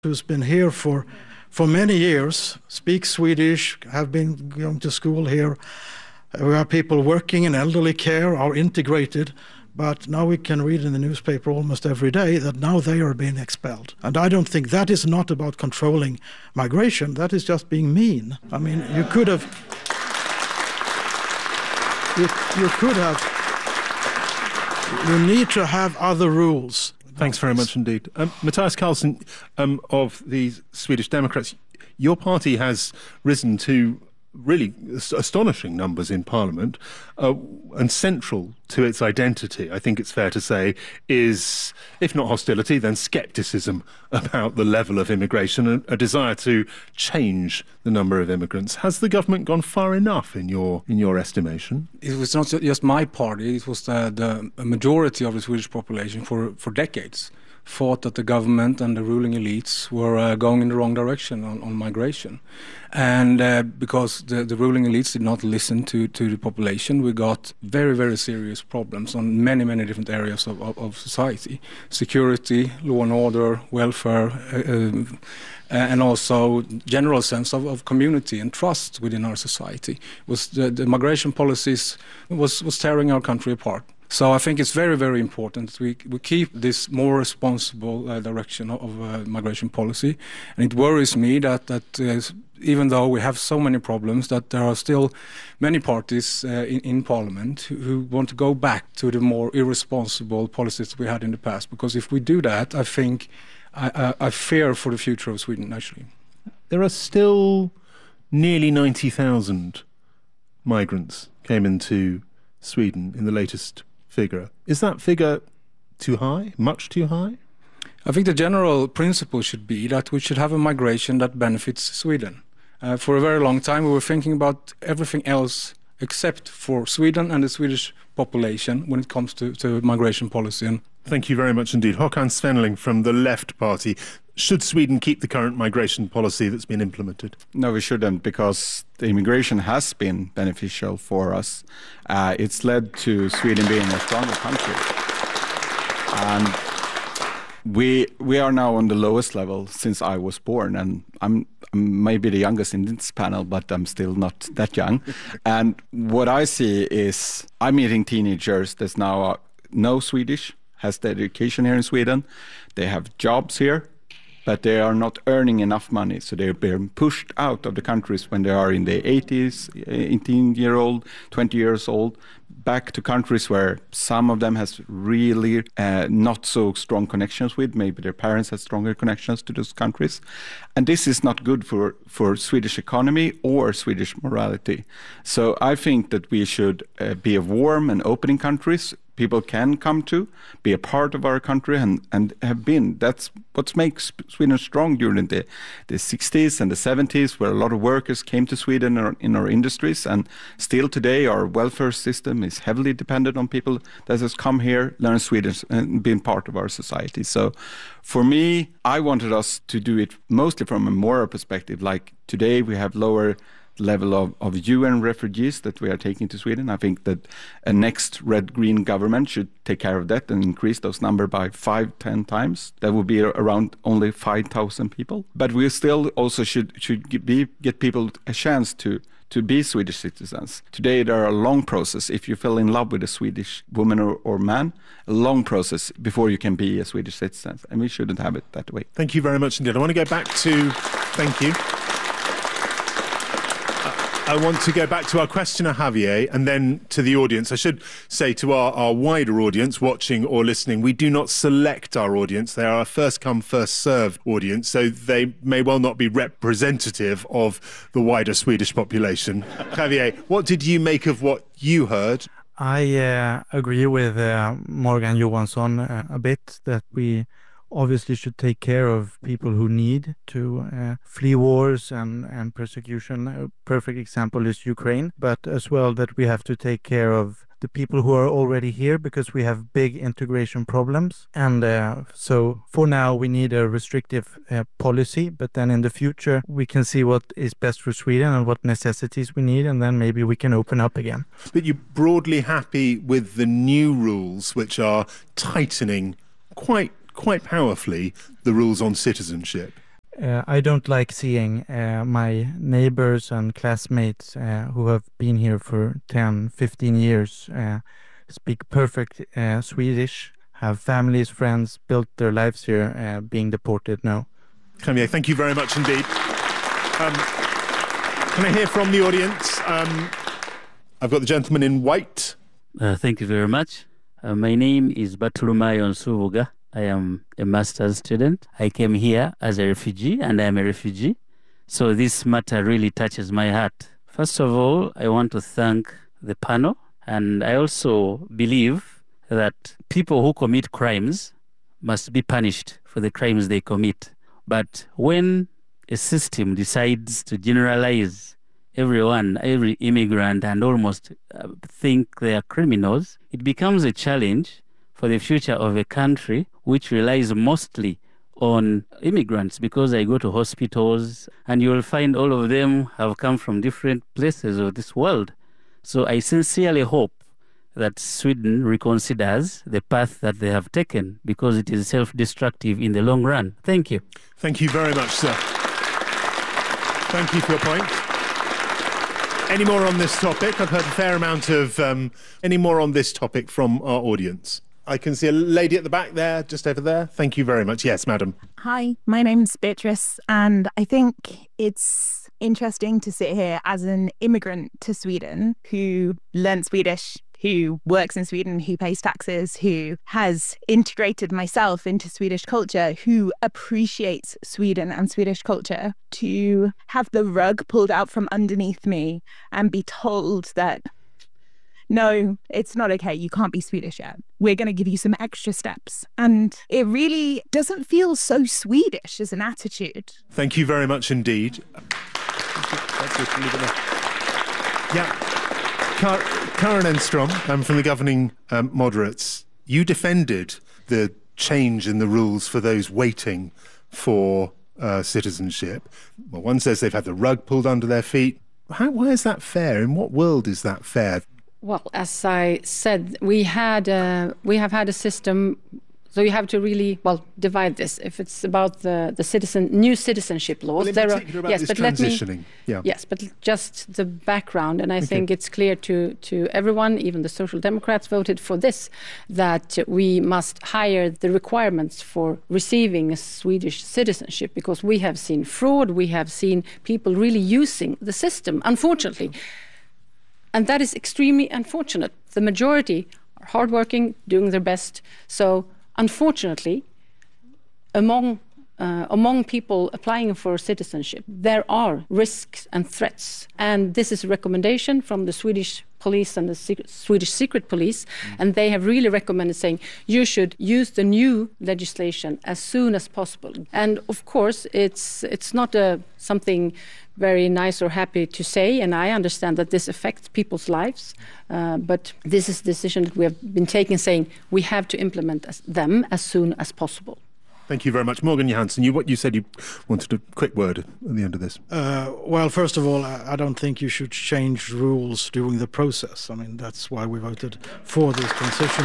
who's been here for many years, speaks Swedish, have been going to school here. We have people working in elderly care, are integrated, but now we can read in the newspaper almost every day that now they are being expelled. And I don't think that is not about controlling migration, that is just being mean. I mean, you could have, you need to have other rules. Thanks very much indeed. Mattias Karlsson of the Swedish Democrats, your party has risen to really astonishing numbers in Parliament, and central to its identity, I think it's fair to say, is, if not hostility, then scepticism about the level of immigration and a desire to change the number of immigrants. Has the government gone far enough in your estimation? It was not just my party, it was the majority of the Swedish population for decades thought that the government and the ruling elites were going in the wrong direction on migration. And because the ruling elites did not listen to the population, we got very, very serious problems on many, many different areas of society. Security, law and order, welfare, and also general sense of community and trust within our society. Was the migration policies was tearing our country apart. So I think it's very, very important that we keep this more responsible direction of migration policy. And it worries me that even though we have so many problems, that there are still many parties in Parliament who want to go back to the more irresponsible policies we had in the past. Because if we do that, I think I fear for the future of Sweden, actually. There are still nearly 90,000 migrants came into Sweden in the latest figure. Is that figure too high, much too high? I think the general principle should be that we should have a migration that benefits Sweden. For a very long time we were thinking about everything else except for Sweden and the Swedish population when it comes to migration policy. Thank you very much indeed. Håkan Svenneling from the Left Party. Should Sweden keep the current migration policy that's been implemented? No, we shouldn't, because the immigration has been beneficial for us. It's led to Sweden being a stronger country. And we are now on the lowest level since I was born, and I'm maybe the youngest in this panel, but I'm still not that young. And what I see is I'm meeting teenagers that now know Swedish, has their education here in Sweden, they have jobs here, but they are not earning enough money, so they're being pushed out of the countries when they are in their 80s, 18-year-old, 20 years old, back to countries where some of them has really not so strong connections with. Maybe their parents have stronger connections to those countries. And this is not good for Swedish economy or Swedish morality. So I think that we should be a warm and opening countries. People can come to, be a part of our country, and have been. That's what makes Sweden strong during the 60s and the 70s, where a lot of workers came to Sweden in our industries. And still today, our welfare system is heavily dependent on people that has come here, learned Swedish, and been part of our society. So for me, I wanted us to do it mostly from a moral perspective. Like today, we have lower level of UN refugees that we are taking to Sweden. I think that a next red-green government should take care of that and increase those numbers by 5-10 times. That would be around only 5,000 people. But we still also should get people a chance to be Swedish citizens. Today there are a long process. If you fell in love with a Swedish woman or man, a long process before you can be a Swedish citizen. And we shouldn't have it that way. Thank you very much indeed. I want to go back to... Thank you. I want to go back to our questioner, Javier, and then to the audience. I should say to our wider audience, watching or listening, we do not select our audience. They are a first-come, first-served audience, so they may well not be representative of the wider Swedish population. Javier, what did you make of what you heard? I agree with Morgan Johansson a bit, that we obviously should take care of people who need to flee wars and persecution. A perfect example is Ukraine, but as well that we have to take care of the people who are already here, because we have big integration problems. And so for now we need a restrictive policy, but then in the future we can see what is best for Sweden and what necessities we need, and then maybe we can open up again. But you're broadly happy with the new rules, which are tightening quite powerfully the rules on citizenship? I don't like seeing my neighbors and classmates who have been here for 10, 15 years speak perfect Swedish, have families, friends, built their lives here, being deported now. Javier, thank you very much indeed. Can I hear from the audience? I've got the gentleman in white. Thank you very much. My name is Bartolomayo Nsuvuga. I am a master's student. I came here as a refugee, and I am a refugee. So this matter really touches my heart. First of all, I want to thank the panel. And I also believe that people who commit crimes must be punished for the crimes they commit. But when a system decides to generalize everyone, every immigrant, and almost think they are criminals, it becomes a challenge for the future of a country which relies mostly on immigrants, because I go to hospitals and you will find all of them have come from different places of this world. So I sincerely hope that Sweden reconsiders the path that they have taken, because it is self-destructive in the long run. Thank you. Thank you very much, sir. Thank you for your point. Any more on this topic? I've heard a fair amount of... any more on this topic from our audience? I can see a lady at the back there, just over there. Thank you very much. Yes, madam. Hi, my name's Beatrice, and I think it's interesting to sit here as an immigrant to Sweden who learned Swedish, who works in Sweden, who pays taxes, who has integrated myself into Swedish culture, who appreciates Sweden and Swedish culture, to have the rug pulled out from underneath me and be told that, no, it's not okay, you can't be Swedish yet. We're going to give you some extra steps. And it really doesn't feel so Swedish as an attitude. Thank you very much indeed. Yeah. Karin Enstrom, from the governing moderates, you defended the change in the rules for those waiting for citizenship. Well, one says they've had the rug pulled under their feet. Why is that fair? In what world is that fair? Well, as I said, we have had a system. So you have to really, divide this. If it's about the new citizenship laws, well, there are yes, but transitioning. Yes, but just the background, and I think it's clear to everyone, even the Social Democrats voted for this, that we must higher the requirements for receiving a Swedish citizenship, because we have seen fraud, we have seen people really using the system, unfortunately. And that is extremely unfortunate. The majority are hardworking, doing their best. So unfortunately, among people applying for citizenship, there are risks and threats. And this is a recommendation from the Swedish police and the Swedish secret police. And they have really recommended saying you should use the new legislation as soon as possible. And of course, it's not something very nice or happy to say, and I understand that this affects people's lives, but this is a decision that we have been taking, saying we have to implement them as soon as possible. Thank you very much. Morgan Johansson, you said you wanted a quick word at the end of this. Well, first of all, I don't think you should change rules during the process. I mean, that's why we voted for this transition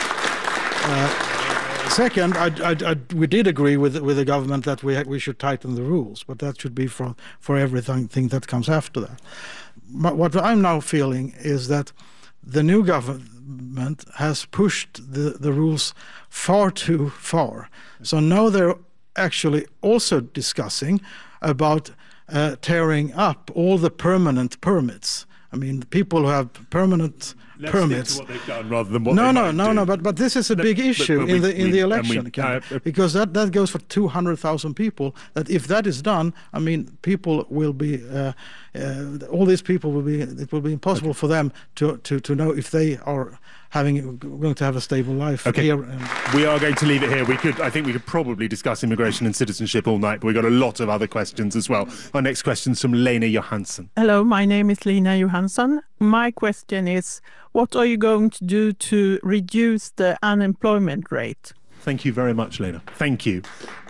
act. Second, we did agree with the government that we should tighten the rules, but that should be for everything that comes after that. But what I'm now feeling is that the new government has pushed the rules far too far. So now they're actually also discussing about tearing up all the permanent permits. I mean, people who have permanent permits. Stick to what they've done rather than what No. But this is a big issue in the election because that goes for 200,000 people. That if that is done, I mean, people will be all these people will be. It will be impossible for them to know if they are going to have a stable life here. We are going to leave it here. I think we could probably discuss immigration and citizenship all night, but we've got a lot of other questions as well. Our next question is from Lena Johansson. Hello, my name is Lena Johansson. My question is, what are you going to do to reduce the unemployment rate? Thank you very much, Lena. Thank you.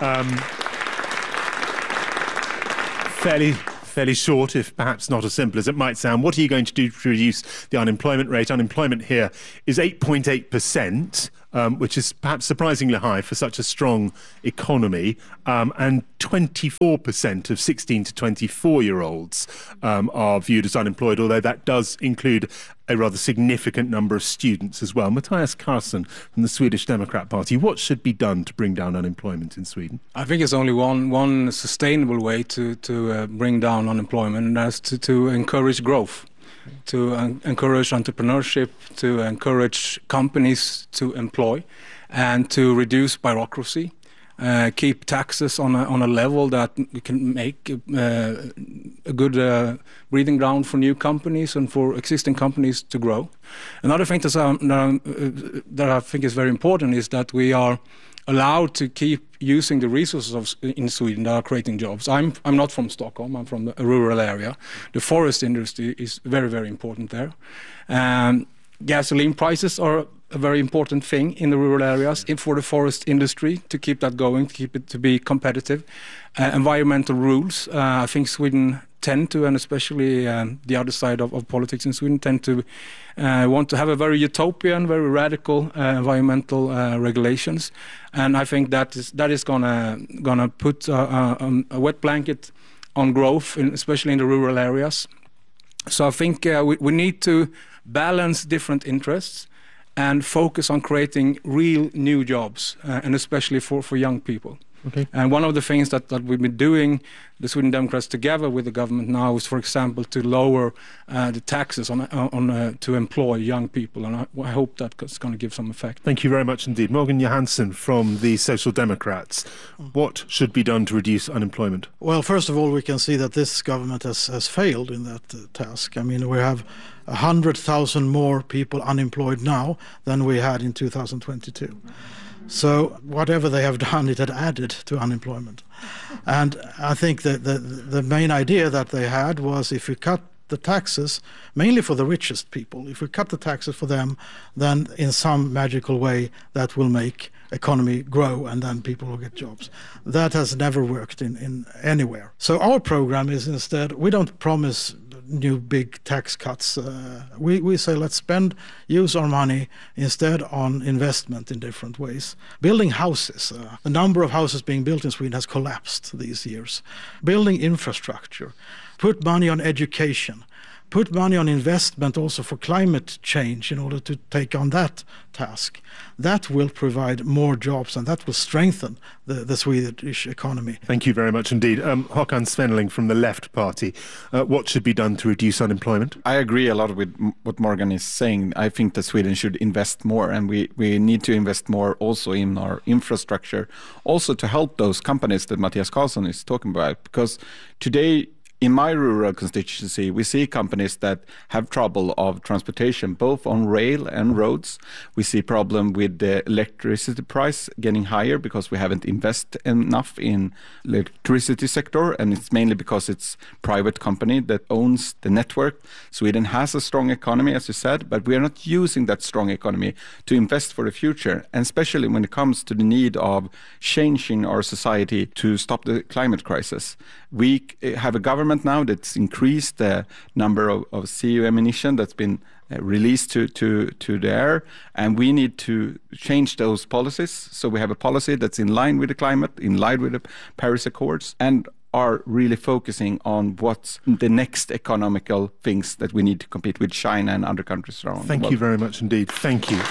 Fairly short, if perhaps not as simple as it might sound. What are you going to do to reduce the unemployment rate? Unemployment here is 8.8%. which is perhaps surprisingly high for such a strong economy, and 24% of 16 to 24-year-olds are viewed as unemployed, although that does include a rather significant number of students as well. Matthias Karlsson from the Swedish Democrat Party, what should be done to bring down unemployment in Sweden? I think it's only one sustainable way to bring down unemployment, and that's to encourage growth, to encourage entrepreneurship, to encourage companies to employ, and to reduce bureaucracy. Keep taxes on a level that can make a good breathing ground for new companies and for existing companies to grow. Another thing that I think is very important is that we are allowed to keep using the resources in Sweden that are creating jobs. I'm not from Stockholm, I'm from a rural area. The forest industry is very, very important there. Gasoline prices are a very important thing in the rural areas for the forest industry, to keep that going, to keep it to be competitive. Environmental rules, I think Sweden tend to, and especially the other side of politics in Sweden, tend to want to have a very utopian, very radical environmental regulations, and I think that is gonna put a wet blanket on growth, especially in the rural areas. So I think we need to balance different interests and focus on creating real new jobs, and especially for young people. Okay. And one of the things that we've been doing, the Sweden Democrats together with the government now, is, for example, to lower the taxes to employ young people, and I hope that's going to give some effect. Thank you very much indeed. Morgan Johansson from the Social Democrats. What should be done to reduce unemployment? Well, first of all, we can see that this government has failed in that task. I mean, we have 100,000 more people unemployed now than we had in 2022. So whatever they have done, it had added to unemployment. And I think that the main idea that they had was, if we cut the taxes, mainly for the richest people, if we cut the taxes for them, then in some magical way that will make economy grow, and then people will get jobs. That has never worked in anywhere. So our program is, instead, we don't promise new big tax cuts. We say let's use our money instead on investment in different ways. Building houses. The number of houses being built in Sweden has collapsed these years. Building infrastructure. Put money on education. Put money on investment also for climate change in order to take on that task. That will provide more jobs, and that will strengthen the Swedish economy. Thank you very much indeed. Håkan Svenneling from the Left Party. What should be done to reduce unemployment? I agree a lot with what Morgan is saying. I think that Sweden should invest more, and we need to invest more also in our infrastructure, also to help those companies that Matthias Karlsson is talking about, because today, in my rural constituency, we see companies that have trouble of transportation, both on rail and roads. We see problem with the electricity price getting higher because we haven't invested enough in electricity sector, and it's mainly because it's private company that owns the network. Sweden has a strong economy, as you said, but we are not using that strong economy to invest for the future, and especially when it comes to the need of changing our society to stop the climate crisis. We have a government now that's increased the number of CO emission that's been released to the air, and we need to change those policies so we have a policy that's in line with the climate, in line with the Paris Accords, and are really focusing on what's the next economical things that we need to compete with China and other countries around the world. Thank you very much indeed. Thank you.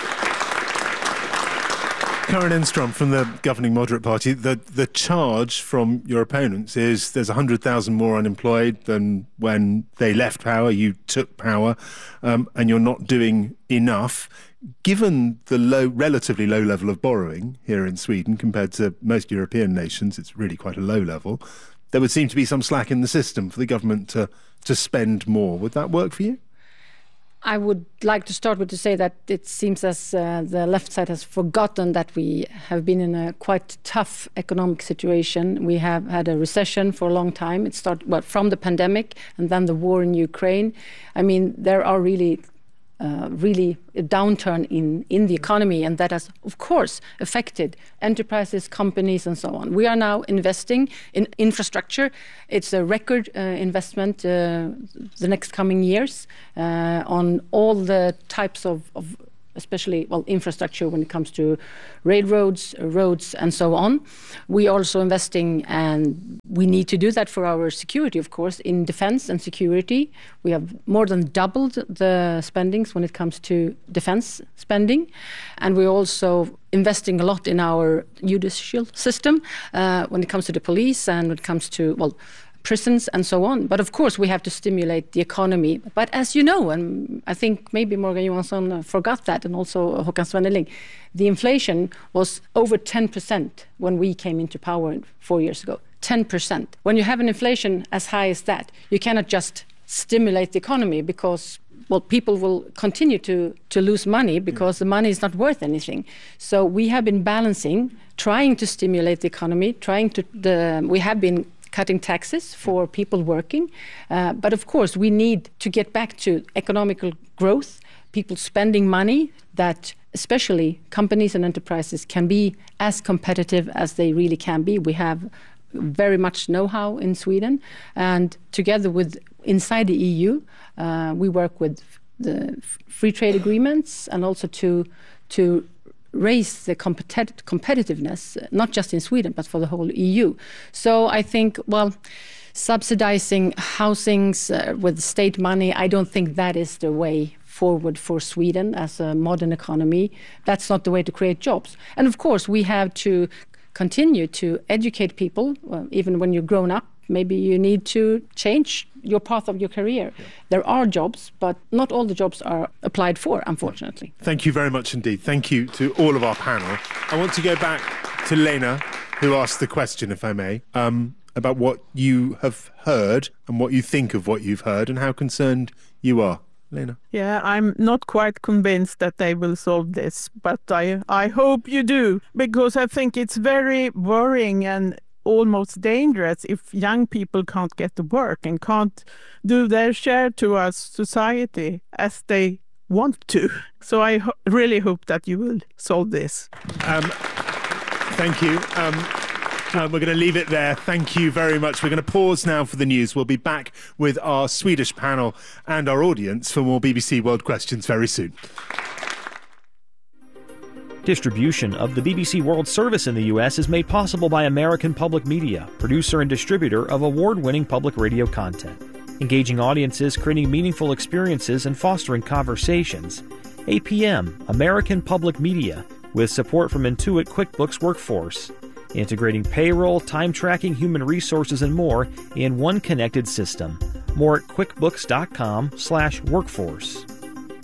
Karin Enstrom from the governing Moderate Party, the charge from your opponents is there's 100,000 more unemployed than when they left power, you took power, and you're not doing enough. Given the relatively low level of borrowing here in Sweden compared to most European nations, it's really quite a low level, there would seem to be some slack in the system for the government to spend more. Would that work for you? I would like to start with to say that it seems as the left side has forgotten that we have been in a quite tough economic situation. We have had a recession for a long time. It started from the pandemic and then the war in Ukraine. I mean, there are really a downturn in the economy, and that has, of course, affected enterprises, companies, and so on. We are now investing in infrastructure. It's a record investment the next coming years on all the types of especially, infrastructure when it comes to railroads, roads, and so on. We are also investing, and we need to do that for our security, of course, in defense and security. We have more than doubled the spendings when it comes to defense spending. And we're also investing a lot in our judicial system when it comes to the police and when it comes to, prisons and so on. But of course, we have to stimulate the economy. But as you know, and I think maybe Morgan Johansson forgot that, and also Håkan Svenneling, the inflation was over 10% when we came into power 4 years ago. 10%. When you have an inflation as high as that, you cannot just stimulate the economy because people will continue to lose money because the money is not worth anything. So we have been balancing, trying to stimulate the economy, we have been cutting taxes for people working. But of course, we need to get back to economical growth, people spending money, that especially companies and enterprises can be as competitive as they really can be. We have very much know-how in Sweden. And together with inside the EU, we work with the free trade agreements and also to raise the competitiveness, not just in Sweden, but for the whole EU. So I think, subsidizing housings with state money, I don't think that is the way forward for Sweden as a modern economy. That's not the way to create jobs. And of course, we have to continue to educate people, even when you're grown up. Maybe you need to change your path of your career. Yeah. There are jobs, but not all the jobs are applied for, unfortunately. Thank you very much indeed. Thank you to all of our panel. I want to go back to Lena, who asked the question, if I may, about what you have heard and what you think of what you've heard and how concerned you are. Lena? Yeah, I'm not quite convinced that they will solve this, but I hope you do, because I think it's very worrying and almost dangerous if young people can't get to work and can't do their share to our society as they want to. So I really hope that you will solve this. Thank you. We're going to leave it there. Thank you very much. We're going to pause now for the news. We'll be back with our Swedish panel and our audience for more BBC World Questions very soon. Distribution of the BBC World Service in the U.S. is made possible by American Public Media, producer and distributor of award-winning public radio content. Engaging audiences, creating meaningful experiences, and fostering conversations. APM, American Public Media, with support from Intuit QuickBooks Workforce. Integrating payroll, time tracking, human resources, and more in one connected system. More at quickbooks.com/workforce.